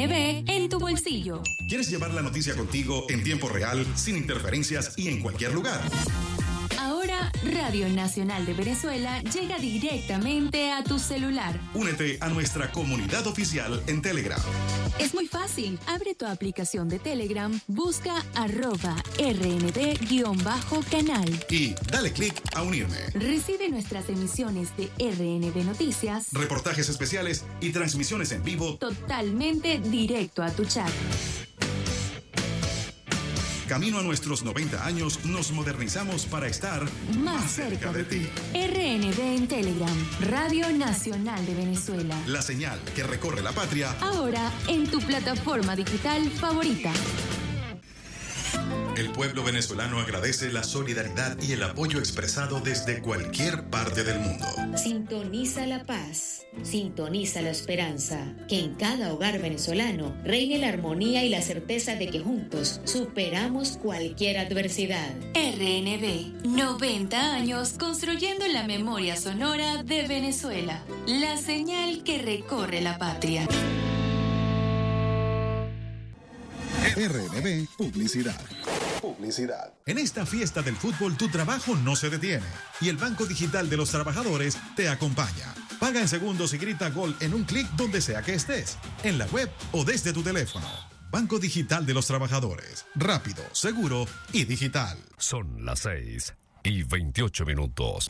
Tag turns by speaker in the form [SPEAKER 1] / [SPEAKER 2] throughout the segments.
[SPEAKER 1] RNB en tu bolsillo.
[SPEAKER 2] ¿Quieres llevar la noticia contigo en tiempo real, sin interferencias y en cualquier lugar?
[SPEAKER 1] Ahora, Radio Nacional de Venezuela llega directamente a tu celular.
[SPEAKER 2] Únete a nuestra comunidad oficial en Telegram.
[SPEAKER 1] Es muy fácil. Abre tu aplicación de Telegram, busca @RNB_canal.
[SPEAKER 2] Y dale clic a unirme.
[SPEAKER 1] Recibe nuestras emisiones de RNB Noticias,
[SPEAKER 2] reportajes especiales y transmisiones en vivo
[SPEAKER 1] totalmente directo a tu chat.
[SPEAKER 2] Camino a nuestros 90 años, nos modernizamos para estar
[SPEAKER 1] más cerca de ti. RNB en Telegram, Radio Nacional de Venezuela.
[SPEAKER 2] La señal que recorre la patria.
[SPEAKER 1] Ahora en tu plataforma digital favorita.
[SPEAKER 2] El pueblo venezolano agradece la solidaridad y el apoyo expresado desde cualquier parte del mundo.
[SPEAKER 3] Sintoniza la paz, sintoniza la esperanza, que en cada hogar venezolano reine la armonía y la certeza de que juntos superamos cualquier adversidad.
[SPEAKER 1] RNB, 90 años construyendo la memoria sonora de Venezuela, la señal que recorre la patria.
[SPEAKER 4] RNB Publicidad.
[SPEAKER 2] En esta fiesta del fútbol, tu trabajo no se detiene y el Banco Digital de los Trabajadores te acompaña. Paga en segundos y grita gol en un clic donde sea que estés, en la web o desde tu teléfono. Banco Digital de los Trabajadores. Rápido, seguro y digital.
[SPEAKER 5] Son las 6:28.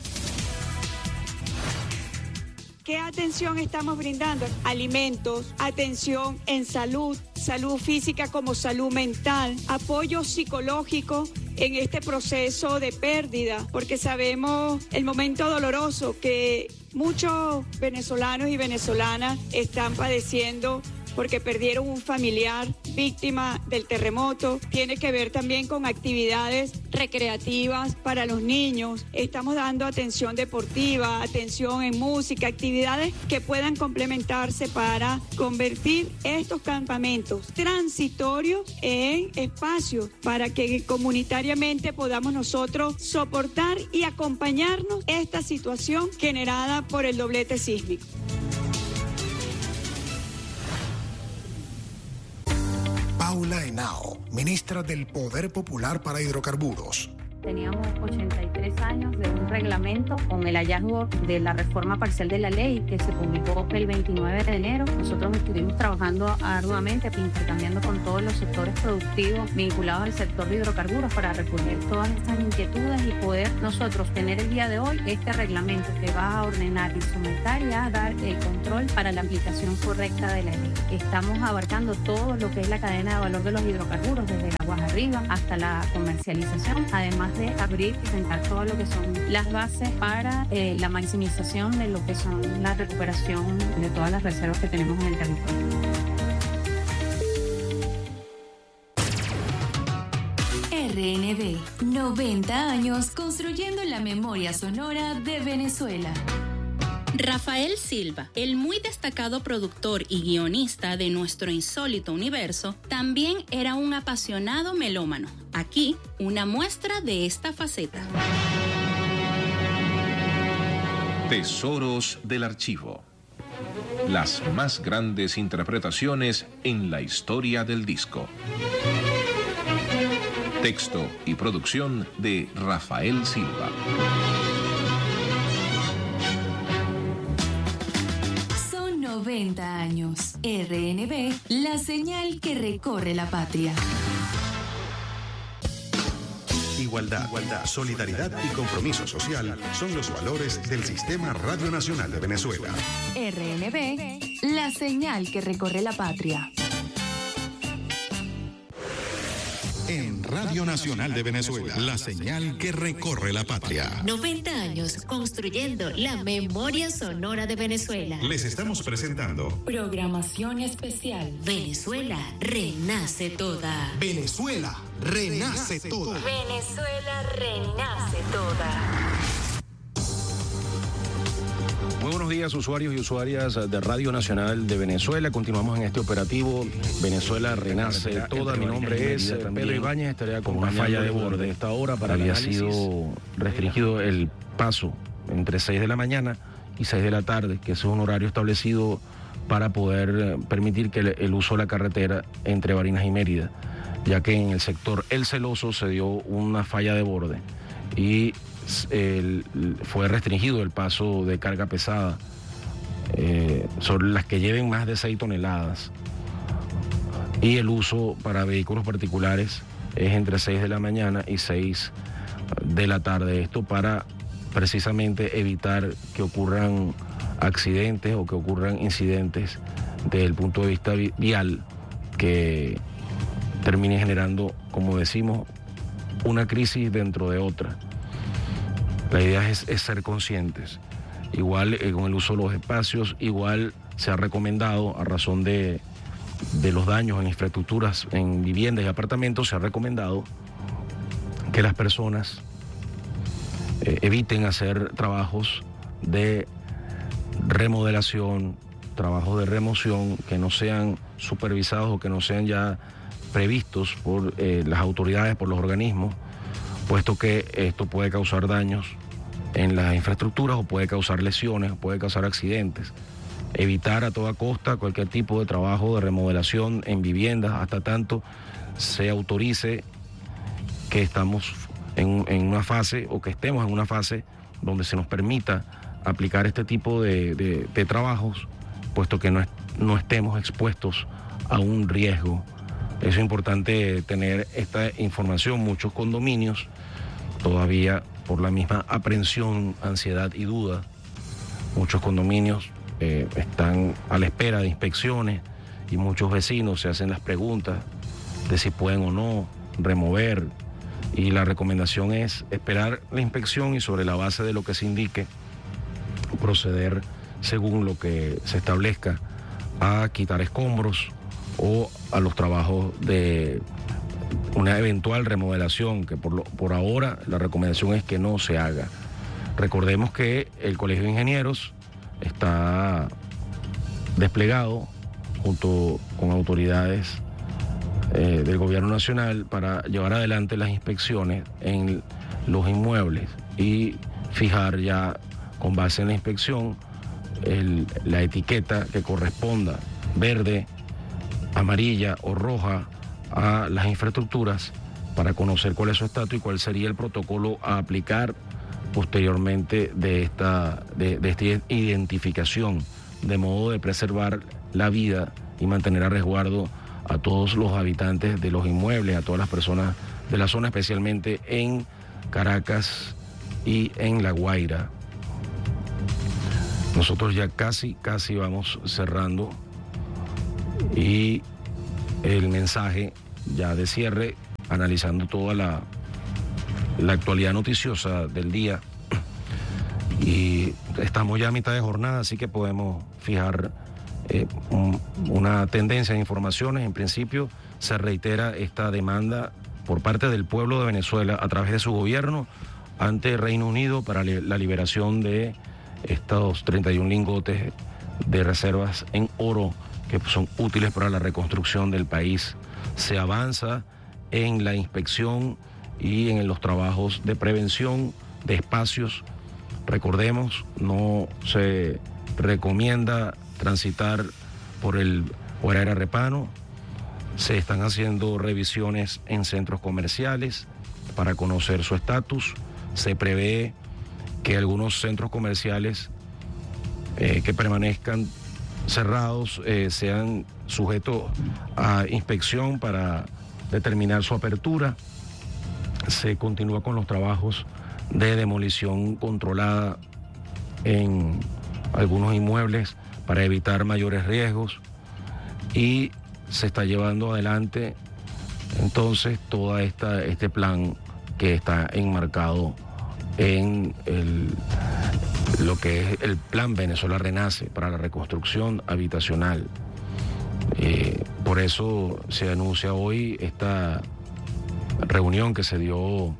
[SPEAKER 6] ¿Qué atención estamos brindando? Alimentos, atención en salud, salud física como salud mental, apoyo psicológico en este proceso de pérdida, porque sabemos el momento doloroso que muchos venezolanos y venezolanas están padeciendo porque perdieron un familiar víctima del terremoto. Tiene que ver también con actividades recreativas para los niños. Estamos dando atención deportiva, atención en música, actividades que puedan complementarse para convertir estos campamentos transitorios en espacios para que comunitariamente podamos nosotros soportar y acompañarnos esta situación generada por el doblete sísmico.
[SPEAKER 4] Paula Henao, ministra del Poder Popular para Hidrocarburos.
[SPEAKER 7] Teníamos 83 años de un reglamento con el hallazgo de la reforma parcial de la ley que se publicó el 29 de enero. Nosotros estuvimos trabajando arduamente, intercambiando con todos los sectores productivos vinculados al sector de hidrocarburos para recoger todas estas inquietudes y poder nosotros tener el día de hoy este reglamento que va a ordenar, instrumentar y a dar el control para la aplicación correcta de la ley. Estamos abarcando todo lo que es la cadena de valor de los hidrocarburos, desde aguas arriba hasta la comercialización, además de abrir y sentar todo lo que son las bases para la maximización de lo que son la recuperación de todas las reservas que tenemos en el territorio.
[SPEAKER 1] RNB, 90 años construyendo la memoria sonora de Venezuela.
[SPEAKER 8] Rafael Silva, el muy destacado productor y guionista de Nuestro Insólito Universo, también era un apasionado melómano. Aquí, una muestra de esta faceta.
[SPEAKER 9] Tesoros del archivo. Las más grandes interpretaciones en la historia del disco. Texto y producción de Rafael Silva.
[SPEAKER 1] Son 90 años. RNB, la señal que recorre la patria.
[SPEAKER 2] Igualdad, solidaridad y compromiso social son los valores del Sistema Radio Nacional de Venezuela.
[SPEAKER 1] RNB, la señal que recorre la patria.
[SPEAKER 2] En Radio Nacional de Venezuela, la señal que recorre la patria.
[SPEAKER 3] 90 años construyendo la memoria sonora de Venezuela.
[SPEAKER 2] Les estamos presentando
[SPEAKER 1] Programación especial.
[SPEAKER 3] Venezuela renace toda.
[SPEAKER 4] Venezuela renace toda.
[SPEAKER 1] Venezuela renace toda.
[SPEAKER 10] Muy buenos días, usuarios y usuarias de Radio Nacional de Venezuela. Continuamos en este operativo Venezuela Renace Toda. Mi nombre es Pedro Ibáñez. Estaré acompañando una falla de borde. Esta hora para había sido restringido el paso entre 6 de la mañana y 6 de la tarde, que es un horario establecido para poder permitir que el uso de la carretera entre Barinas y Mérida, ya que en el sector El Celoso se dio una falla de borde y fue restringido el paso de carga pesada sobre las que lleven más de 6 toneladas, y el uso para vehículos particulares es entre 6 de la mañana y 6 de la tarde. Esto para precisamente evitar que ocurran accidentes o que ocurran incidentes desde el punto de vista vial que termine generando, como decimos, una crisis dentro de otra. La idea es ser conscientes. Igual con el uso de los espacios, igual se ha recomendado, a razón de los daños en infraestructuras, en viviendas y apartamentos, se ha recomendado que las personas eviten hacer trabajos de remodelación, trabajos de remoción que no sean supervisados o que no sean ya previstos por las autoridades, por los organismos, puesto que esto puede causar daños en las infraestructuras o puede causar lesiones, o puede causar accidentes. Evitar a toda costa cualquier tipo de trabajo de remodelación en viviendas hasta tanto se autorice que estamos en una fase, o que estemos en una fase donde se nos permita aplicar este tipo de trabajos, puesto que no estemos expuestos a un riesgo. Es importante tener esta información. Muchos condominios todavía, por la misma aprensión, ansiedad y duda, muchos condominios están a la espera de inspecciones, y muchos vecinos se hacen las preguntas de si pueden o no remover, y la recomendación es esperar la inspección y sobre la base de lo que se indique proceder según lo que se establezca a quitar escombros o a los trabajos de una eventual remodelación, que por ahora la recomendación es que no se haga. Recordemos que el Colegio de Ingenieros está desplegado junto con autoridades del Gobierno Nacional para llevar adelante las inspecciones en los inmuebles y fijar ya, con base en la inspección, la etiqueta que corresponda, verde, amarilla o roja, a las infraestructuras, para conocer cuál es su estatus y cuál sería el protocolo a aplicar posteriormente de esta identificación, de modo de preservar la vida y mantener a resguardo a todos los habitantes de los inmuebles, a todas las personas de la zona, especialmente en Caracas y en La Guaira. Nosotros ya casi vamos cerrando, y el mensaje ya de cierre, analizando toda la actualidad noticiosa del día, y estamos ya a mitad de jornada, así que podemos fijar una tendencia de informaciones. En principio se reitera esta demanda por parte del pueblo de Venezuela a través de su gobierno ante Reino Unido para la liberación de estos 31 lingotes de reservas en oro que son útiles para la reconstrucción del país. Se avanza en la inspección y en los trabajos de prevención de espacios. Recordemos, no se recomienda transitar por el Guarara Repano. Se están haciendo revisiones en centros comerciales para conocer su estatus. Se prevé que algunos centros comerciales que permanezcan cerrados sean sujetos a inspección para determinar su apertura. Se continúa con los trabajos de demolición controlada en algunos inmuebles para evitar mayores riesgos, y se está llevando adelante entonces todo este plan que está enmarcado en lo que es el Plan Venezuela Renace para la reconstrucción habitacional. Por eso se anuncia hoy esta reunión que se dio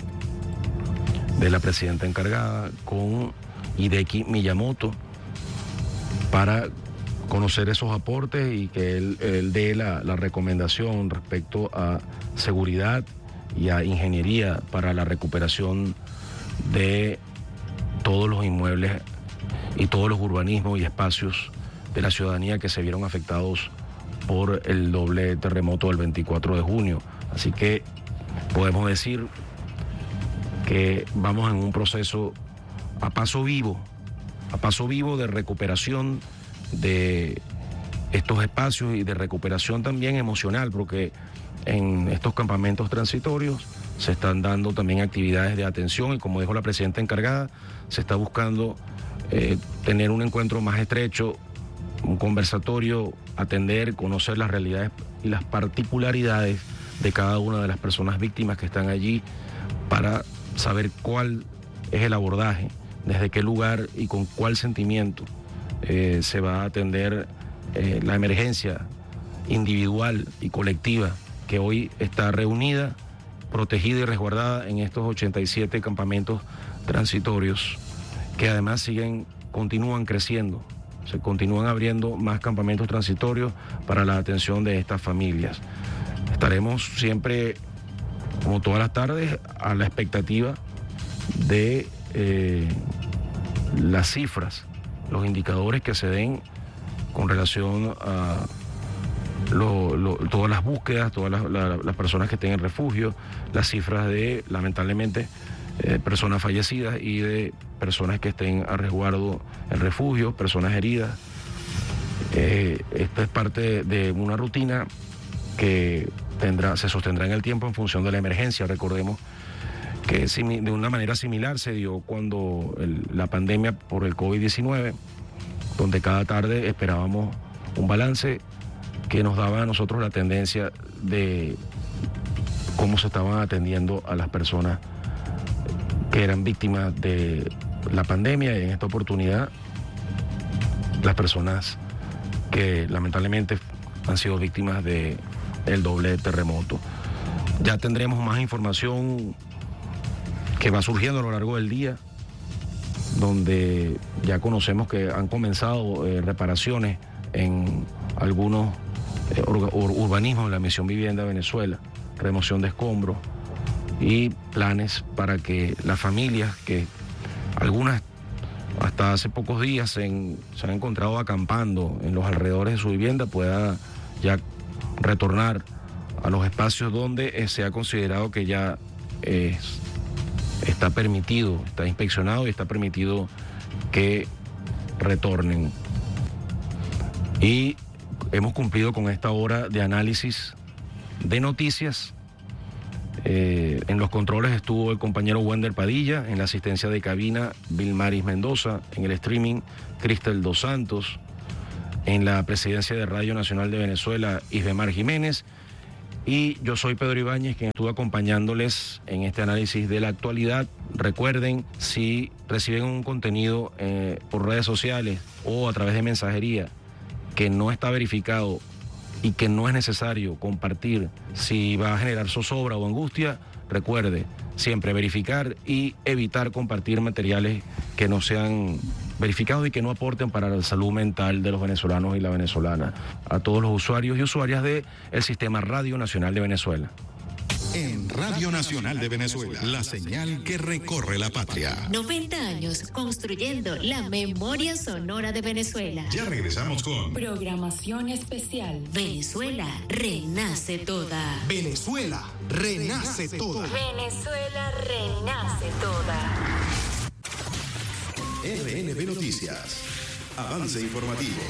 [SPEAKER 10] de la presidenta encargada con Hideki Miyamoto para conocer esos aportes y que él dé la recomendación respecto a seguridad y a ingeniería para la recuperación de todos los inmuebles y todos los urbanismos y espacios de la ciudadanía que se vieron afectados por el doble terremoto del 24 de junio. Así que podemos decir que vamos en un proceso a paso vivo de recuperación de estos espacios y de recuperación también emocional, porque en estos campamentos transitorios se están dando también actividades de atención y, como dijo la presidenta encargada, se está buscando tener un encuentro más estrecho, un conversatorio, atender, conocer las realidades y las particularidades de cada una de las personas víctimas que están allí para saber cuál es el abordaje, desde qué lugar y con cuál sentimiento se va a atender la emergencia individual y colectiva que hoy está reunida, protegida y resguardada en estos 87 campamentos transitorios, que además continúan creciendo. Se continúan abriendo más campamentos transitorios para la atención de estas familias. Estaremos siempre, como todas las tardes, a la expectativa de las cifras, los indicadores que se den con relación a todas las búsquedas, todas las personas que estén en refugio, las cifras de, lamentablemente, personas fallecidas y de personas que estén a resguardo en refugio, personas heridas. Esta es parte de una rutina que se sostendrá en el tiempo en función de la emergencia. Recordemos que de una manera similar se dio cuando la pandemia por el COVID-19, donde cada tarde esperábamos un balance que nos daba a nosotros la tendencia de cómo se estaban atendiendo a las personas que eran víctimas de la pandemia, y en esta oportunidad las personas que lamentablemente han sido víctimas del doble terremoto. Ya tendremos más información que va surgiendo a lo largo del día, donde ya conocemos que han comenzado reparaciones en algunos urbanismos de la Misión Vivienda de Venezuela, remoción de escombros y planes para que las familias, que algunas hasta hace pocos días se han encontrado acampando en los alrededores de su vivienda, pueda ya retornar a los espacios donde se ha considerado que ya está permitido, está inspeccionado y está permitido que retornen. Y hemos cumplido con esta hora de análisis de noticias. En los controles estuvo el compañero Wender Padilla, en la asistencia de cabina Vilmaris Mendoza, en el streaming Cristel Dos Santos, en la presidencia de Radio Nacional de Venezuela Isbemar Jiménez, y yo soy Pedro Ibáñez, quien estuvo acompañándoles en este análisis de la actualidad. Recuerden, si reciben un contenido por redes sociales o a través de mensajería que no está verificado y que no es necesario compartir, si va a generar zozobra o angustia, recuerde siempre verificar y evitar compartir materiales que no sean verificados y que no aporten para la salud mental de los venezolanos y la venezolana. A todos los usuarios y usuarias del Sistema Radio Nacional de Venezuela.
[SPEAKER 2] En Radio Nacional de Venezuela, la señal que recorre la patria.
[SPEAKER 3] 90 años construyendo la memoria sonora de Venezuela.
[SPEAKER 2] Ya regresamos con
[SPEAKER 1] programación especial.
[SPEAKER 3] Venezuela renace toda.
[SPEAKER 4] Venezuela renace toda.
[SPEAKER 3] Venezuela renace toda.
[SPEAKER 2] RNB Noticias. Avance informativo.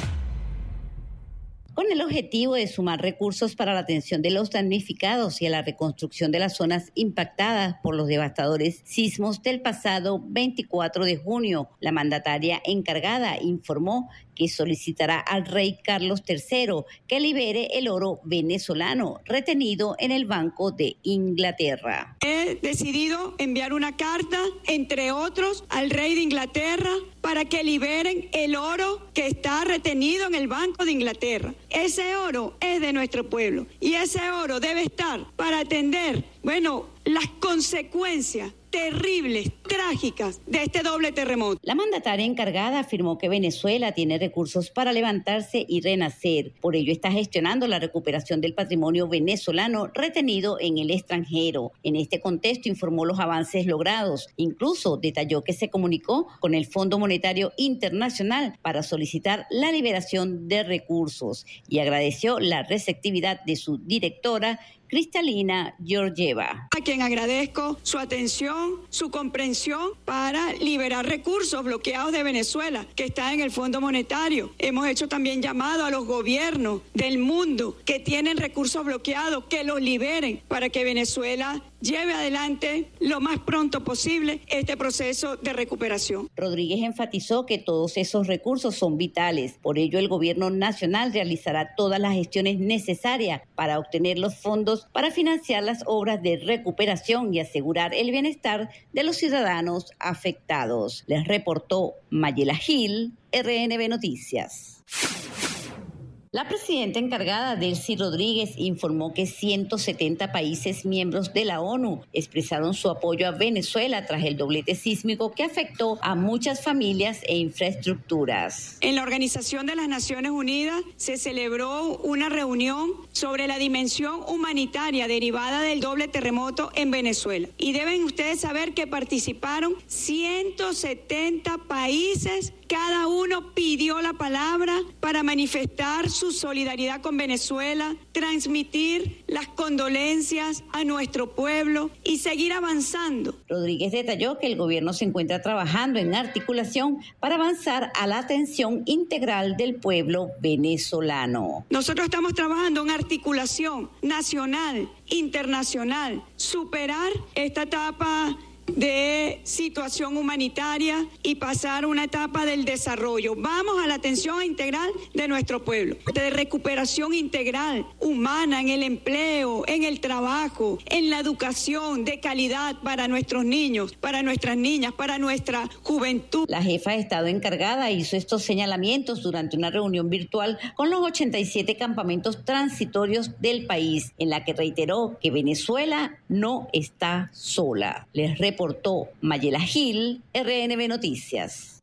[SPEAKER 5] Con el objetivo de sumar recursos para la atención de los damnificados y a la reconstrucción de las zonas impactadas por los devastadores sismos del pasado 24 de junio, la mandataria encargada informó que solicitará al rey Carlos III que libere el oro venezolano retenido en el Banco de Inglaterra.
[SPEAKER 6] He decidido enviar una carta, entre otros, al rey de Inglaterra para que liberen el oro que está retenido en el Banco de Inglaterra. Ese oro es de nuestro pueblo y ese oro debe estar para atender, las consecuencias terribles, trágicas de este doble terremoto.
[SPEAKER 5] La mandataria encargada afirmó que Venezuela tiene recursos para levantarse y renacer. Por ello está gestionando la recuperación del patrimonio venezolano retenido en el extranjero. En este contexto informó los avances logrados. Incluso detalló que se comunicó con el Fondo Monetario Internacional para solicitar la liberación de recursos y agradeció la receptividad de su directora, Cristalina Georgieva.
[SPEAKER 6] A quien agradezco su atención, su comprensión para liberar recursos bloqueados de Venezuela, que está en el Fondo Monetario. Hemos hecho también llamado a los gobiernos del mundo que tienen recursos bloqueados, que los liberen para que Venezuela lleve adelante lo más pronto posible este proceso de recuperación.
[SPEAKER 5] Rodríguez enfatizó que todos esos recursos son vitales. Por ello, el gobierno nacional realizará todas las gestiones necesarias para obtener los fondos para financiar las obras de recuperación y asegurar el bienestar de los ciudadanos afectados. Les reportó Mayela Gil, RNB Noticias. La presidenta encargada, Delcy Rodríguez, informó que 170 países miembros de la ONU expresaron su apoyo a Venezuela tras el doblete sísmico que afectó a muchas familias e infraestructuras.
[SPEAKER 6] En la Organización de las Naciones Unidas se celebró una reunión sobre la dimensión humanitaria derivada del doble terremoto en Venezuela. Y deben ustedes saber que participaron 170 países. Cada uno pidió la palabra para manifestar su solidaridad con Venezuela, transmitir las condolencias a nuestro pueblo y seguir avanzando.
[SPEAKER 5] Rodríguez detalló que el gobierno se encuentra trabajando en articulación para avanzar a la atención integral del pueblo venezolano.
[SPEAKER 6] Nosotros estamos trabajando en articulación nacional, internacional, superar esta etapa de situación humanitaria y pasar a una etapa del desarrollo. Vamos a la atención integral de nuestro pueblo, de recuperación integral, humana, en el empleo, en el trabajo, en la educación de calidad para nuestros niños, para nuestras niñas, para nuestra juventud.
[SPEAKER 5] La jefa de Estado encargada hizo estos señalamientos durante una reunión virtual con los 87 campamentos transitorios del país, en la que reiteró que Venezuela no está sola. Les reportó Mayela Gil, RNB Noticias.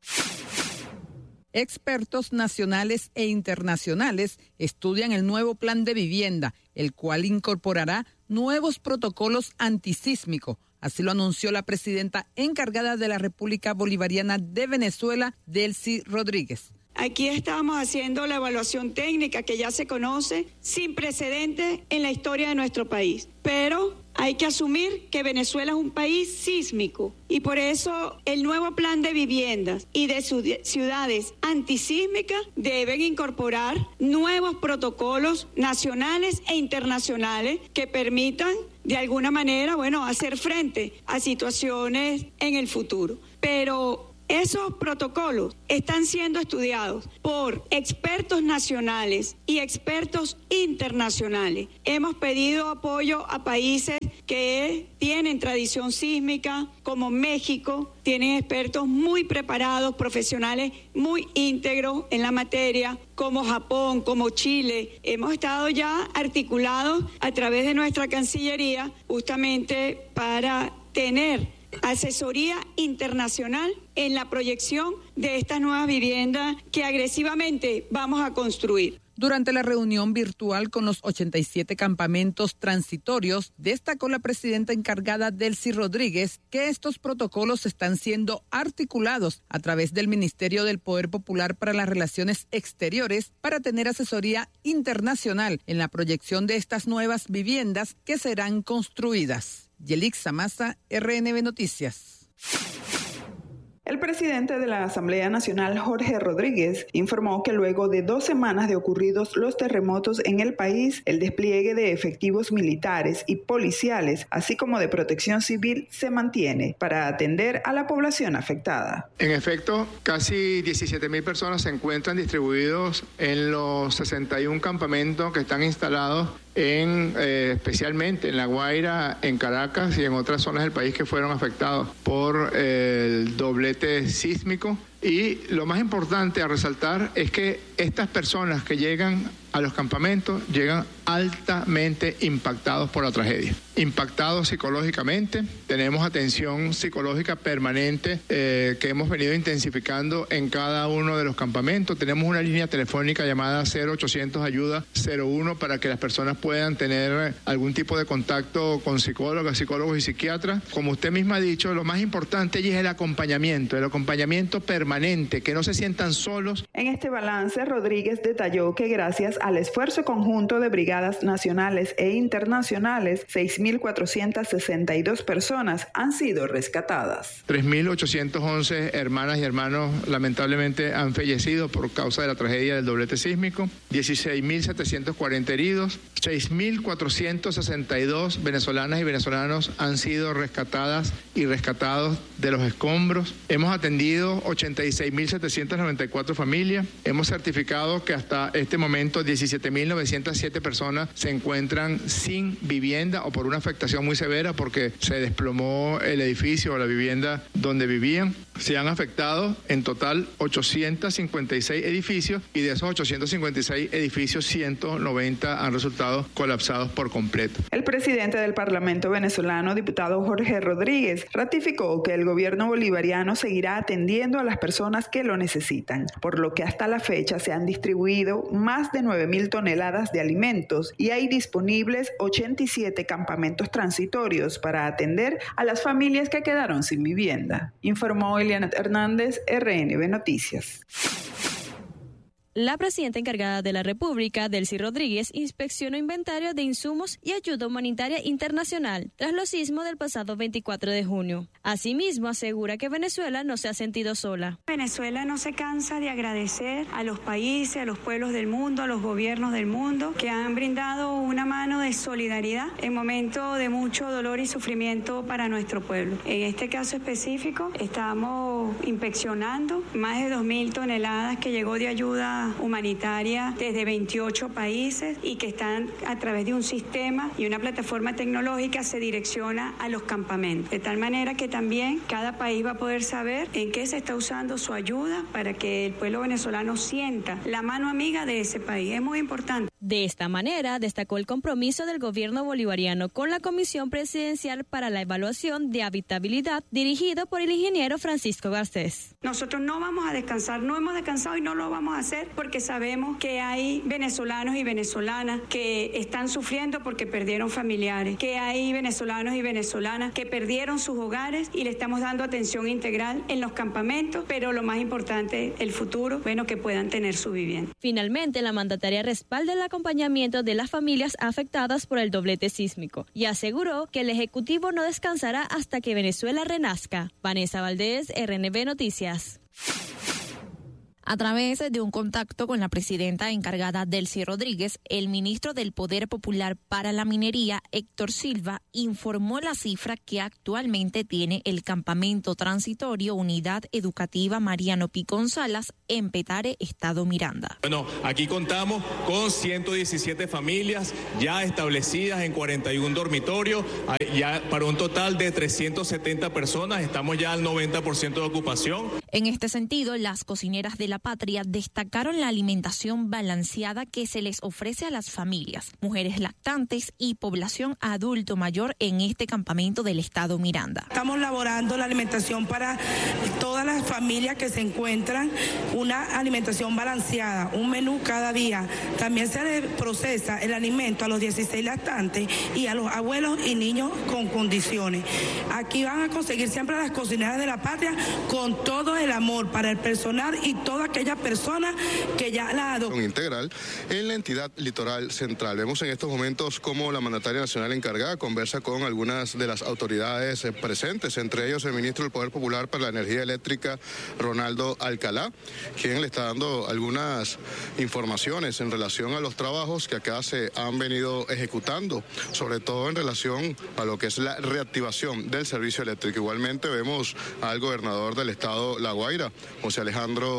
[SPEAKER 11] Expertos nacionales e internacionales estudian el nuevo plan de vivienda, el cual incorporará nuevos protocolos antisísmicos. Así lo anunció la presidenta encargada de la República Bolivariana de Venezuela, Delcy Rodríguez.
[SPEAKER 6] Aquí estamos haciendo la evaluación técnica que ya se conoce, sin precedentes en la historia de nuestro país. Pero hay que asumir que Venezuela es un país sísmico y por eso el nuevo plan de viviendas y de ciudades antisísmicas deben incorporar nuevos protocolos nacionales e internacionales que permitan de alguna manera, hacer frente a situaciones en el futuro. Pero esos protocolos están siendo estudiados por expertos nacionales y expertos internacionales. Hemos pedido apoyo a países que tienen tradición sísmica, como México, tienen expertos muy preparados, profesionales muy íntegros en la materia, como Japón, como Chile. Hemos estado ya articulados a través de nuestra Cancillería justamente para tener asesoría internacional en la proyección de estas nuevas viviendas que agresivamente vamos a construir.
[SPEAKER 11] Durante la reunión virtual con los 87 campamentos transitorios, destacó la presidenta encargada Delcy Rodríguez que estos protocolos están siendo articulados a través del Ministerio del Poder Popular para las Relaciones Exteriores para tener asesoría internacional en la proyección de estas nuevas viviendas que serán construidas. Yelixa Maza, RNB Noticias.
[SPEAKER 12] El presidente de la Asamblea Nacional, Jorge Rodríguez, informó que luego de 2 semanas de ocurridos los terremotos en el país, el despliegue de efectivos militares y policiales, así como de protección civil, se mantiene para atender a la población afectada.
[SPEAKER 13] En efecto, casi 17.000 personas se encuentran distribuidos en los 61 campamentos que están instalados especialmente en La Guaira, en Caracas y en otras zonas del país que fueron afectados por el doblete sísmico. Y lo más importante a resaltar es que estas personas que llegan a los campamentos llegan altamente impactados por la tragedia, impactados psicológicamente. Tenemos atención psicológica permanente que hemos venido intensificando en cada uno de los campamentos. Tenemos una línea telefónica llamada 0800 Ayuda 01 para que las personas puedan tener algún tipo de contacto con psicólogos y psiquiatras. Como usted misma ha dicho, lo más importante allí es el acompañamiento permanente, que no se sientan solos.
[SPEAKER 12] En este balance, Rodríguez detalló que gracias al esfuerzo conjunto de brigadas nacionales e internacionales, 6.462 personas han sido rescatadas.
[SPEAKER 13] 3.811 hermanas y hermanos lamentablemente han fallecido por causa de la tragedia del doblete sísmico, 16.740 heridos, 6.462 venezolanas y venezolanos han sido rescatadas y rescatados de los escombros. Hemos atendido 86.794 familias. Hemos certificado que hasta este momento 17.907 personas se encuentran sin vivienda o por una afectación muy severa porque se desplomó el edificio o la vivienda donde vivían. Se han afectado en total 856 edificios y de esos 856 edificios 190 han resultado colapsados por completo.
[SPEAKER 12] El presidente del Parlamento venezolano, diputado Jorge Rodríguez, ratificó que el gobierno bolivariano seguirá atendiendo a las personas que lo necesitan, por lo que hasta la fecha se han distribuido más de 9.000 toneladas de alimentos y hay disponibles 87 campamentos transitorios para atender a las familias que quedaron sin vivienda, informó Eliana Hernández, RNB Noticias.
[SPEAKER 14] La presidenta encargada de la República, Delcy Rodríguez, inspeccionó inventario de insumos y ayuda humanitaria internacional tras los sismos del pasado 24 de junio. Asimismo, asegura que Venezuela no se ha sentido sola.
[SPEAKER 6] Venezuela no se cansa de agradecer a los países, a los pueblos del mundo, a los gobiernos del mundo que han brindado una mano de solidaridad en momentos de mucho dolor y sufrimiento para nuestro pueblo. En este caso específico, estamos inspeccionando más de 2.000 toneladas que llegó de ayuda humanitaria desde 28 países y que están a través de un sistema y una plataforma tecnológica se direcciona a los campamentos. De tal manera que también cada país va a poder saber en qué se está usando su ayuda para que el pueblo venezolano sienta la mano amiga de ese país. Es muy importante.
[SPEAKER 14] De esta manera, destacó el compromiso del gobierno bolivariano con la Comisión Presidencial para la Evaluación de Habitabilidad, dirigido por el ingeniero Francisco Garcés.
[SPEAKER 6] Nosotros no vamos a descansar, no hemos descansado y no lo vamos a hacer porque sabemos que hay venezolanos y venezolanas que están sufriendo porque perdieron familiares, que hay venezolanos y venezolanas que perdieron sus hogares y le estamos dando atención integral en los campamentos, pero lo más importante, el futuro, que puedan tener su vivienda.
[SPEAKER 14] Finalmente, la mandataria respalda el acompañamiento de las familias afectadas por el doblete sísmico y aseguró que el Ejecutivo no descansará hasta que Venezuela renazca. Vanessa Valdés, RNB Noticias.
[SPEAKER 15] A través de un contacto con la presidenta encargada Delcy Rodríguez, el ministro del Poder Popular para la Minería, Héctor Silva, informó la cifra que actualmente tiene el campamento transitorio Unidad Educativa Mariano Picón Salas en Petare, Estado Miranda.
[SPEAKER 16] Bueno, aquí contamos con 117 familias ya establecidas en 41 dormitorios, ya para un total de 370 personas, estamos ya al 90% de ocupación.
[SPEAKER 15] En este sentido, las cocineras de la Patria destacaron la alimentación balanceada que se les ofrece a las familias, mujeres lactantes y población adulto mayor en este campamento del Estado Miranda.
[SPEAKER 17] Estamos elaborando la alimentación para todas las familias que se encuentran, una alimentación balanceada, un menú cada día. También se les procesa el alimento a los 16 lactantes y a los abuelos y niños con condiciones. Aquí van a conseguir siempre las cocineras de la Patria con todo el amor para el personal y toda aquella persona que ya la adoptó.
[SPEAKER 18] Integral en la entidad litoral central. Vemos en estos momentos cómo la mandataria nacional encargada conversa con algunas de las autoridades presentes, entre ellos el ministro del Poder Popular para la Energía Eléctrica, Ronaldo Alcalá, quien le está dando algunas informaciones en relación a los trabajos que acá se han venido ejecutando, sobre todo en relación a lo que es la reactivación del servicio eléctrico. Igualmente vemos al gobernador del estado La Guaira, José Alejandro Terán,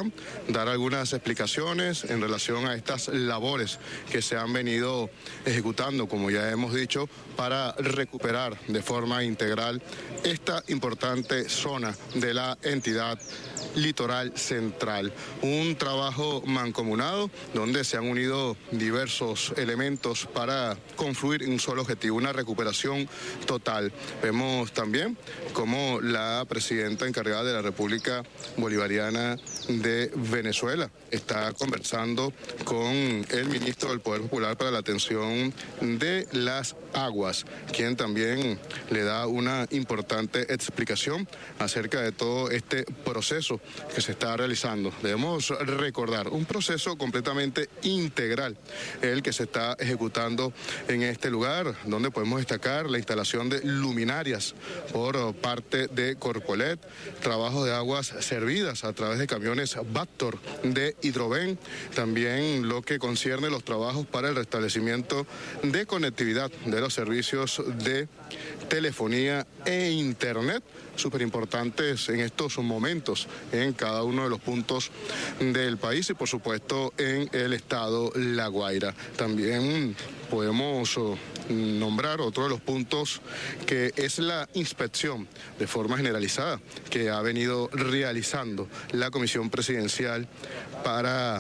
[SPEAKER 18] podrán dar algunas explicaciones en relación a estas labores que se han venido ejecutando, como ya hemos dicho, para recuperar de forma integral esta importante zona de la entidad litoral central. Un trabajo mancomunado donde se han unido diversos elementos para confluir en un solo objetivo, una recuperación total. Vemos también cómo la presidenta encargada de la República Bolivariana de Venezuela está conversando con el ministro del Poder Popular para la Atención de las Aguas, quien también le da una importante explicación acerca de todo este proceso que se está realizando. Debemos recordar, un proceso completamente integral, el que se está ejecutando en este lugar, donde podemos destacar la instalación de luminarias por parte de Corpolet, trabajo de aguas servidas a través de camiones Vactor de Hidroven, también lo que concierne los trabajos para el restablecimiento de conectividad de los servicios de telefonía e internet, súper importantes en estos momentos en cada uno de los puntos del país y por supuesto en el estado La Guaira. También podemos nombrar otro de los puntos que es la inspección de forma generalizada que ha venido realizando la Comisión Presidencial para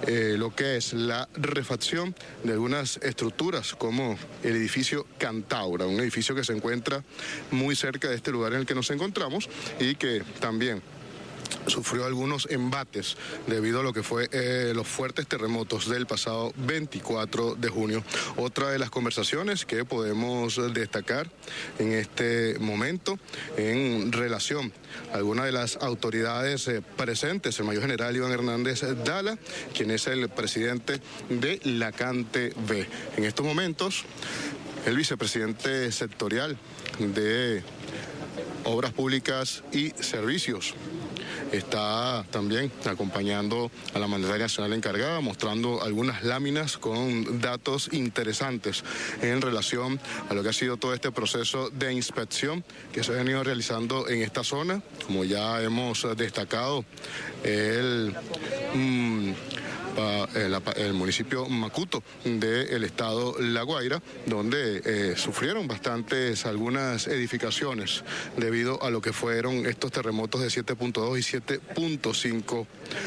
[SPEAKER 18] lo que es la refacción de algunas estructuras como el edificio Cantaura, un edificio que se encuentra muy cerca de este lugar en el que nos encontramos y que también sufrió algunos embates debido a lo que fue los fuertes terremotos del pasado 24 de junio. Otra de las conversaciones que podemos destacar en este momento en relación a algunas de las autoridades presentes, el mayor general Iván Hernández Dala, quien es el presidente de la CANTE B. En estos momentos, el vicepresidente sectorial de Obras Públicas y Servicios está también acompañando a la mandataria nacional encargada, mostrando algunas láminas con datos interesantes en relación a lo que ha sido todo este proceso de inspección que se ha venido realizando en esta zona. Como ya hemos destacado, el municipio Macuto del estado La Guaira, donde sufrieron bastantes algunas edificaciones debido a lo que fueron estos terremotos de 7.2 y 7.5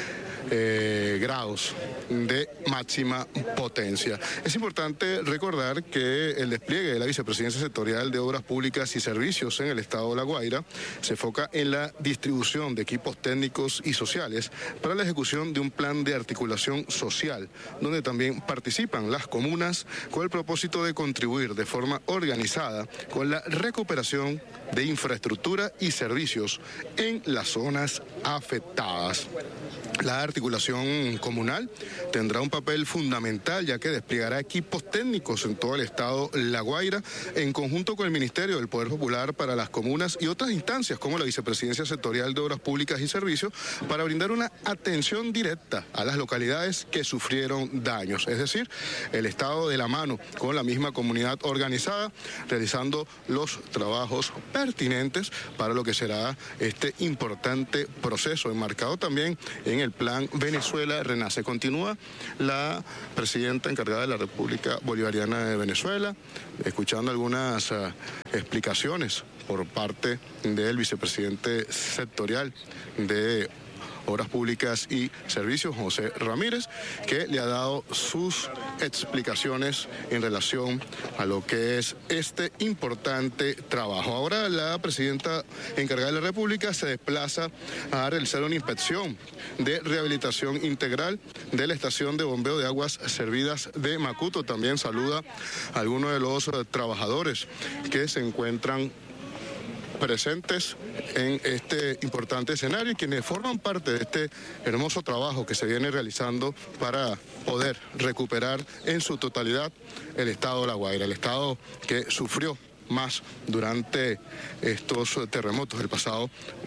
[SPEAKER 18] grados de máxima potencia. Es importante recordar que el despliegue de la Vicepresidencia Sectorial de Obras Públicas y Servicios en el estado de La Guaira se enfoca en la distribución de equipos técnicos y sociales para la ejecución de un plan de articulación social, donde también participan las comunas con el propósito de contribuir de forma organizada con la recuperación de infraestructura y servicios en las zonas afectadas. La articulación comunal tendrá un papel fundamental, ya que desplegará equipos técnicos en todo el estado La Guaira en conjunto con el Ministerio del Poder Popular para las comunas y otras instancias como la Vicepresidencia Sectorial de Obras Públicas y Servicios para brindar una atención directa a las localidades que sufrieron daños. Es decir, el estado de la mano con la misma comunidad organizada, realizando los trabajos pertinentes para lo que será este importante proceso, enmarcado también en el plan Venezuela Renace. Continúa la presidenta encargada de la República Bolivariana de Venezuela, escuchando algunas explicaciones por parte del vicepresidente sectorial de Obras Públicas y Servicios, José Ramírez, que le ha dado sus explicaciones en relación a lo que es este importante trabajo. Ahora la presidenta encargada de la República se desplaza a realizar una inspección de rehabilitación integral de la estación de bombeo de aguas servidas de Macuto. También saluda a algunos de los trabajadores que se encuentran presentes en este importante escenario y quienes forman parte de este hermoso trabajo que se viene realizando para poder recuperar en su totalidad el estado de La Guaira, el estado que sufrió más durante estos terremotos del pasado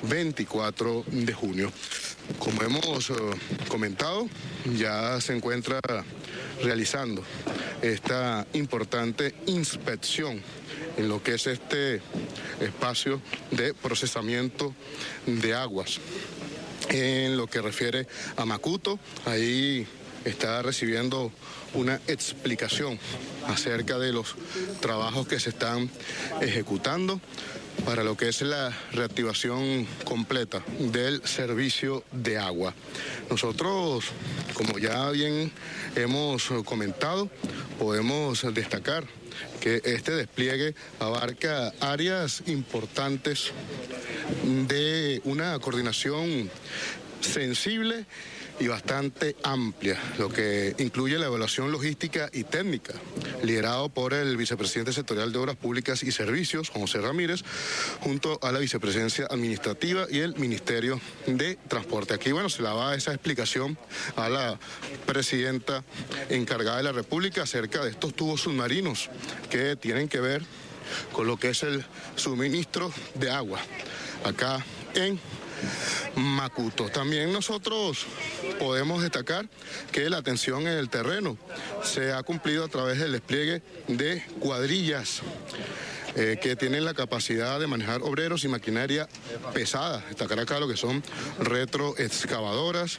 [SPEAKER 18] 24 de junio. Como hemos comentado, ya se encuentra realizando esta importante inspección en lo que es este espacio de procesamiento de aguas en lo que refiere a Macuto. Ahí está recibiendo una explicación acerca de los trabajos que se están ejecutando para lo que es la reactivación completa del servicio de agua. Nosotros, como ya bien hemos comentado, podemos destacar que este despliegue abarca áreas importantes de una coordinación sensible y bastante amplia, lo que incluye la evaluación logística y técnica, liderado por el vicepresidente sectorial de Obras Públicas y Servicios, José Ramírez, junto a la vicepresidencia administrativa y el Ministerio de Transporte. Aquí, se le va esa explicación a la presidenta encargada de la República acerca de estos tubos submarinos que tienen que ver con lo que es el suministro de agua acá en Macuto. También nosotros podemos destacar que la atención en el terreno se ha cumplido a través del despliegue de cuadrillas que tienen la capacidad de manejar obreros y maquinaria pesada. Destacar acá lo que son retroexcavadoras,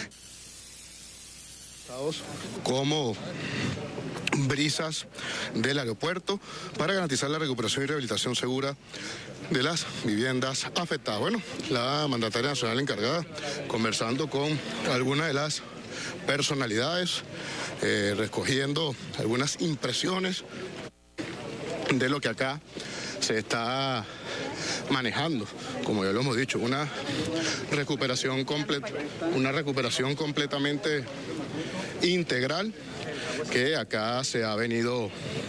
[SPEAKER 18] como brisas del aeropuerto, para garantizar la recuperación y rehabilitación segura de las viviendas afectadas. La mandataria nacional encargada, conversando con algunas de las personalidades, recogiendo algunas impresiones de lo que acá se está manejando. Como ya lo hemos dicho, una recuperación completamente integral que acá se ha venido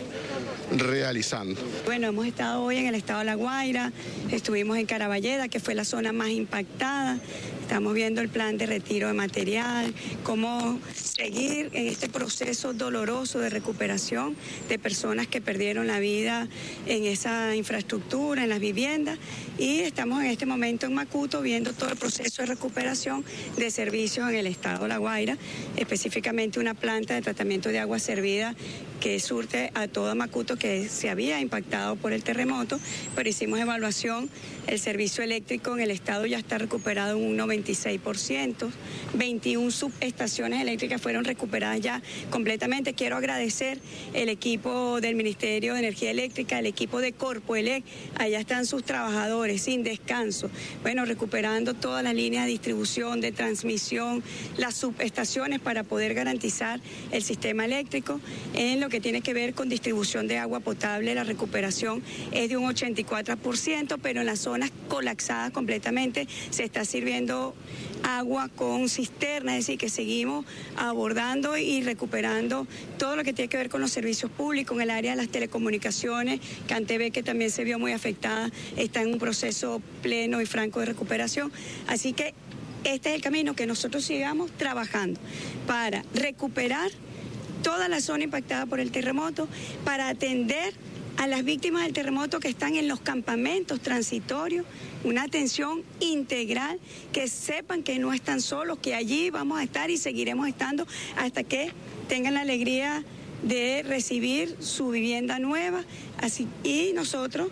[SPEAKER 18] realizando.
[SPEAKER 6] Hemos estado hoy en el estado de La Guaira, estuvimos en Caraballeda, que fue la zona más impactada. Estamos viendo el plan de retiro de material, cómo seguir en este proceso doloroso de recuperación de personas que perdieron la vida en esa infraestructura, en las viviendas. Y estamos en este momento en Macuto viendo todo el proceso de recuperación de servicios en el estado de La Guaira, específicamente una planta de tratamiento de agua servida que surte a toda Macuto, que se había impactado por el terremoto, pero hicimos evaluación. El servicio eléctrico en el estado ya está recuperado en un 96%, 21 subestaciones eléctricas fueron recuperadas ya completamente. Quiero agradecer el equipo del Ministerio de Energía Eléctrica, el equipo de Corpoelec, allá están sus trabajadores sin descanso, recuperando todas las líneas de distribución, de transmisión, las subestaciones para poder garantizar el sistema eléctrico. En lo que tiene que ver con distribución de agua potable, la recuperación es de un 84%, pero en las zonas colapsadas completamente se está sirviendo agua con cisterna, es decir, que seguimos abordando y recuperando todo lo que tiene que ver con los servicios públicos. En el área de las telecomunicaciones, CanTV, que también se vio muy afectada, está en un proceso pleno y franco de recuperación. Así que este es el camino, que nosotros sigamos trabajando para recuperar toda la zona impactada por el terremoto, para atender a las víctimas del terremoto que están en los campamentos transitorios, una atención integral, que sepan que no están solos, que allí vamos a estar y seguiremos estando hasta que tengan la alegría de recibir su vivienda nueva. Así, y nosotros,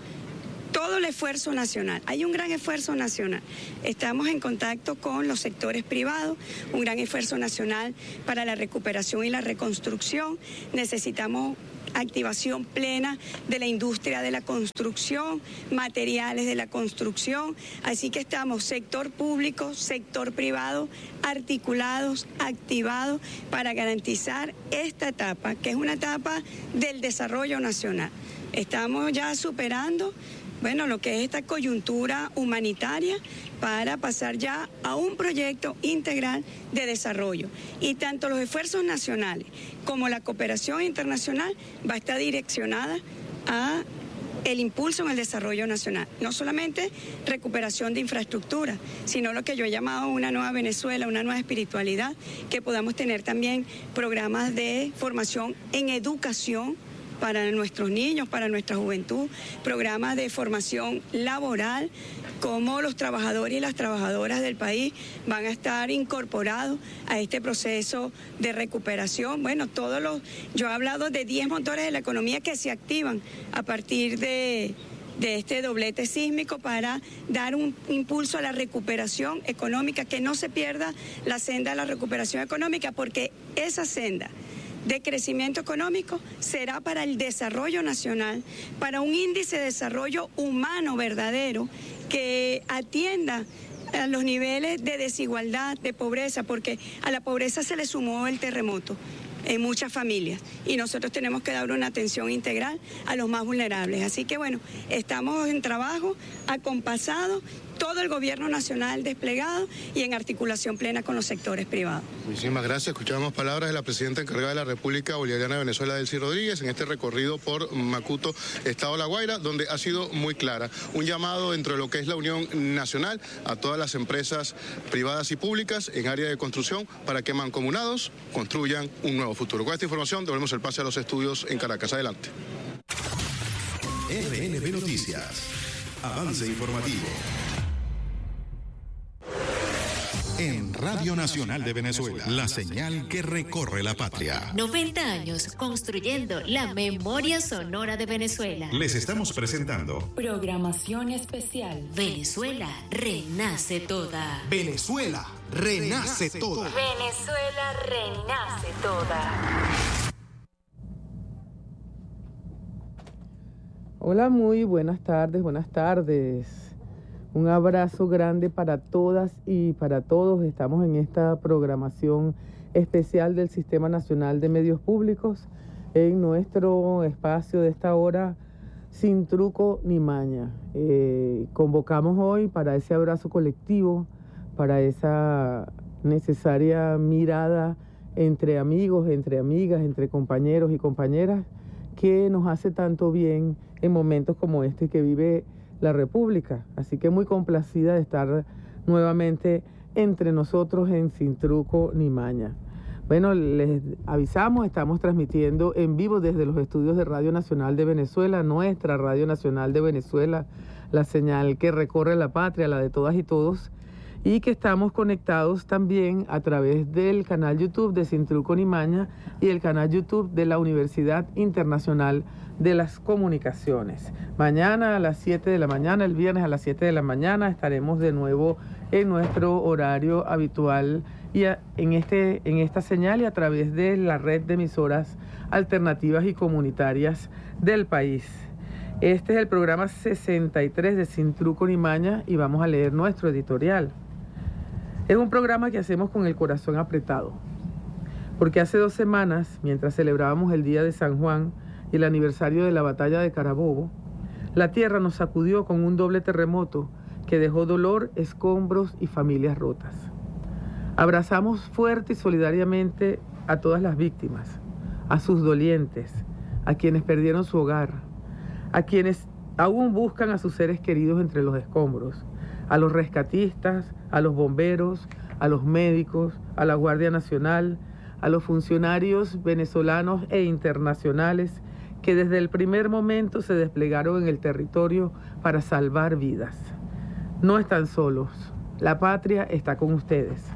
[SPEAKER 6] todo el esfuerzo nacional, hay un gran esfuerzo nacional. Estamos en contacto con los sectores privados, un gran esfuerzo nacional para la recuperación y la reconstrucción. Necesitamos activación plena de la industria de la construcción, materiales de la construcción. Así que estamos sector público, sector privado, articulados, activados para garantizar esta etapa, que es una etapa del desarrollo nacional. Estamos ya superando lo que es esta coyuntura humanitaria para pasar ya a un proyecto integral de desarrollo. Y tanto los esfuerzos nacionales como la cooperación internacional va a estar direccionada a el impulso en el desarrollo nacional. No solamente recuperación de infraestructura, sino lo que yo he llamado una nueva Venezuela, una nueva espiritualidad, que podamos tener también programas de formación en educación para nuestros niños, para nuestra juventud, programas de formación laboral, cómo los trabajadores y las trabajadoras del país van a estar incorporados a este proceso de recuperación. Yo he hablado de 10 motores de la economía que se activan a partir de de este doblete sísmico para dar un impulso a la recuperación económica, que no se pierda la senda de la recuperación económica, porque esa senda de crecimiento económico será para el desarrollo nacional, para un índice de desarrollo humano verdadero que atienda a los niveles de desigualdad, de pobreza, porque a la pobreza se le sumó el terremoto en muchas familias y nosotros tenemos que dar una atención integral a los más vulnerables. Así que bueno, estamos en trabajo acompasado, todo el gobierno nacional desplegado y en articulación plena con los sectores privados.
[SPEAKER 18] Muchísimas gracias. Escuchamos palabras de la presidenta encargada de la República Bolivariana de Venezuela, Delcy Rodríguez, en este recorrido por Macuto, Estado de La Guaira, donde ha sido muy clara. Un llamado dentro de lo que es la Unión Nacional a todas las empresas privadas y públicas en área de construcción para que mancomunados construyan un nuevo futuro. Con esta información devolvemos el pase a los estudios en Caracas. Adelante.
[SPEAKER 2] RNB Noticias. Avance informativo. En Radio Nacional de Venezuela, la señal que recorre la patria.
[SPEAKER 3] 90 años construyendo la memoria sonora de Venezuela.
[SPEAKER 2] Les estamos presentando
[SPEAKER 1] programación especial.
[SPEAKER 3] Venezuela renace toda.
[SPEAKER 4] Venezuela renace toda.
[SPEAKER 3] Venezuela renace toda.
[SPEAKER 11] Hola, muy buenas tardes, buenas tardes. Un abrazo grande para todas y para todos. Estamos en esta programación especial del Sistema Nacional de Medios Públicos en nuestro espacio de esta hora, Sin Truco ni Maña. Convocamos hoy para ese abrazo colectivo, para esa necesaria mirada entre amigos, entre amigas, entre compañeros y compañeras, que nos hace tanto bien en momentos como este que vive la República. Así que muy complacida de estar nuevamente entre nosotros en Sin Truco ni Maña. Bueno, les avisamos, estamos transmitiendo en vivo desde los estudios de Radio Nacional de Venezuela, nuestra Radio Nacional de Venezuela, la señal que recorre la patria, la de todas y todos, y que estamos conectados también a través del canal YouTube de Sin Truco ni Maña y el canal YouTube de la Universidad Internacional de las Comunicaciones. Mañana a las 7 de la mañana, el viernes a las 7 de la mañana, estaremos de nuevo en nuestro horario habitual y en esta señal y a través de la red de emisoras alternativas y comunitarias del país. Este es el programa 63 de Sin Truco ni Maña y vamos a leer nuestro editorial. Es un programa que hacemos con el corazón apretado, porque hace 2 semanas, mientras celebrábamos el Día de San Juan y el aniversario de la batalla de Carabobo, la tierra nos sacudió con un doble terremoto que dejó dolor, escombros y familias rotas. Abrazamos fuerte y solidariamente a todas las víctimas, a sus dolientes, a quienes perdieron su hogar, a quienes aún buscan a sus seres queridos entre los escombros, a los rescatistas, a los bomberos, a los médicos, a la Guardia Nacional, a los funcionarios venezolanos e internacionales que desde el primer momento se desplegaron en el territorio para salvar vidas. No están solos, la patria está con ustedes.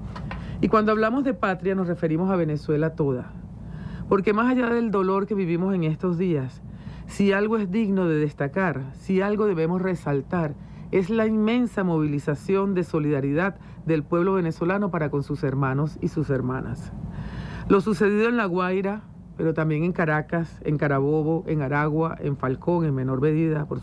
[SPEAKER 11] Y cuando hablamos de patria nos referimos a Venezuela toda, porque más allá del dolor que vivimos en estos días, si algo es digno de destacar, si algo debemos resaltar, es la inmensa movilización de solidaridad del pueblo venezolano para con sus hermanos y sus hermanas. Lo sucedido en La Guaira, pero también en Caracas, en Carabobo, en Aragua, en Falcón, en menor medida, por